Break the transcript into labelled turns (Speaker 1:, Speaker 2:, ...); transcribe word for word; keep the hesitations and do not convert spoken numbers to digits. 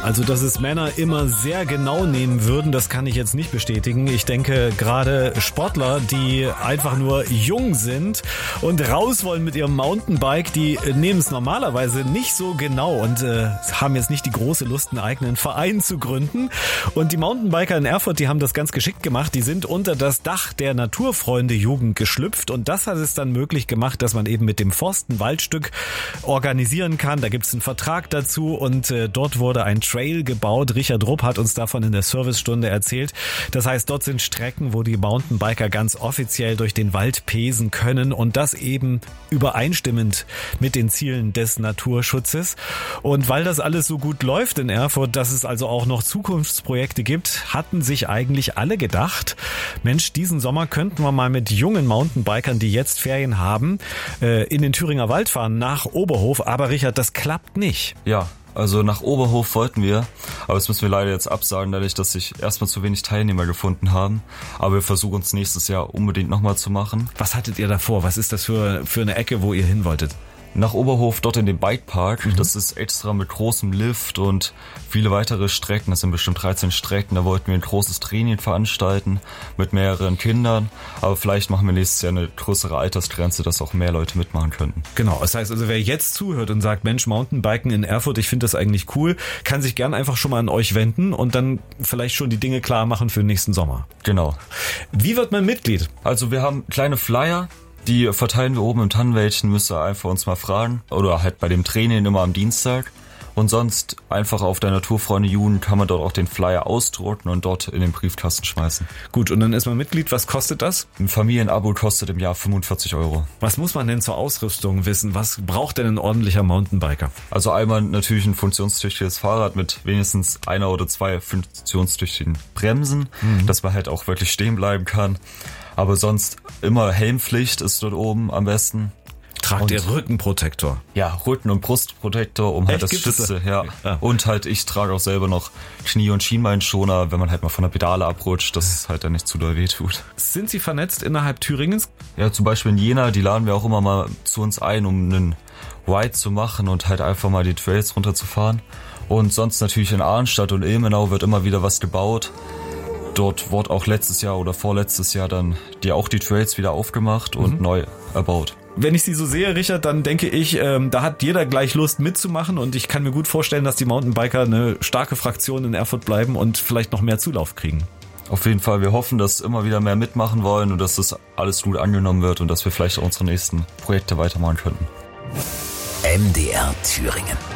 Speaker 1: Also, dass es Männer immer sehr genau nehmen würden, das kann ich jetzt nicht bestätigen. Ich denke, gerade Sportler, die einfach nur jung sind und raus wollen mit ihrem Mountainbike, die nehmen es normalerweise nicht so genau und äh, haben jetzt nicht die große Lust, einen eigenen Verein zu gründen. Und die Mountainbiker in Erfurt, die haben das ganz geschickt gemacht. Die sind unter das Dach der Naturfreunde-Jugend geschlüpft und das hat es dann möglich gemacht, dass man eben mit dem Forst ein Waldstück organisieren kann. Da gibt es einen Vertrag dazu und äh, dort wurde ein Trail gebaut. Richard Rupp hat uns davon in der Servicestunde erzählt. Das heißt, dort sind Strecken, wo die Mountainbiker ganz offiziell durch den Wald pesen können und das eben übereinstimmend mit den Zielen des Naturschutzes. Und weil das alles so gut läuft in Erfurt, dass es also auch noch Zukunftsprojekte gibt, hatten sich eigentlich alle gedacht, Mensch, diesen Sommer könnten wir mal mit jungen Mountainbikern, die jetzt Ferien haben, äh, in den Thüringer Wald fahren, nach Oberhof. Aber Richard, das klappt nicht.
Speaker 2: Ja. Also nach Oberhof wollten wir, aber das müssen wir leider jetzt absagen, dadurch, dass sich erstmal zu wenig Teilnehmer gefunden haben. Aber wir versuchen es nächstes Jahr unbedingt nochmal zu machen.
Speaker 1: Was hattet ihr da vor? Was ist das für, für eine Ecke, wo ihr hin wolltet?
Speaker 2: Nach Oberhof, dort in den Bikepark.
Speaker 1: Mhm.
Speaker 2: Das ist extra mit großem Lift und viele weitere Strecken. Das sind bestimmt dreizehn Strecken. Da wollten wir ein großes Training veranstalten mit mehreren Kindern. Aber vielleicht machen wir nächstes Jahr eine größere Altersgrenze, dass auch mehr Leute mitmachen könnten.
Speaker 1: Genau, das heißt also, wer jetzt zuhört und sagt, Mensch, Mountainbiken in Erfurt, ich finde das eigentlich cool, kann sich gern einfach schon mal an euch wenden und dann vielleicht schon die Dinge klar machen für den nächsten Sommer.
Speaker 2: Genau.
Speaker 1: Wie wird man Mitglied?
Speaker 2: Also wir haben kleine Flyer. Die verteilen wir oben im Tannenwäldchen, müsst ihr einfach uns mal fragen. Oder halt bei dem Training immer am Dienstag. Und sonst einfach auf der Naturfreunde-Jugend kann man dort auch den Flyer ausdrucken und dort in den Briefkasten schmeißen.
Speaker 1: Gut, und dann ist man Mitglied. Was kostet das?
Speaker 2: Ein Familienabo kostet im Jahr fünfundvierzig Euro.
Speaker 1: Was muss man denn zur Ausrüstung wissen? Was braucht denn ein ordentlicher Mountainbiker?
Speaker 2: Also einmal natürlich ein funktionstüchtiges Fahrrad mit wenigstens einer oder zwei funktionstüchtigen Bremsen, mhm. dass man halt auch wirklich stehen bleiben kann. Aber sonst immer Helmpflicht ist dort oben am besten.
Speaker 1: Tragt ihr Rückenprotektor?
Speaker 2: Ja, Rücken- und Brustprotektor, um halt Echt? das Schütze, ja. ja. Und halt, ich trage auch selber noch Knie- und Schienbeinschoner, wenn man halt mal von der Pedale abrutscht, dass es halt dann nicht zu doll wehtut.
Speaker 1: Sind Sie vernetzt innerhalb Thüringens?
Speaker 2: Ja, zum Beispiel in Jena, die laden wir auch immer mal zu uns ein, um einen Ride zu machen und halt einfach mal die Trails runterzufahren. Und sonst natürlich in Arnstadt und Ilmenau wird immer wieder was gebaut. Dort wurde auch letztes Jahr oder vorletztes Jahr dann die auch die Trails wieder aufgemacht und mhm. neu erbaut.
Speaker 1: Wenn ich Sie so sehe, Richard, dann denke ich, ähm, da hat jeder gleich Lust mitzumachen und ich kann mir gut vorstellen, dass die Mountainbiker eine starke Fraktion in Erfurt bleiben und vielleicht noch mehr Zulauf kriegen.
Speaker 2: Auf jeden Fall, wir hoffen, dass immer wieder mehr mitmachen wollen und dass das alles gut angenommen wird und dass wir vielleicht auch unsere nächsten Projekte weitermachen könnten.
Speaker 3: M D R Thüringen.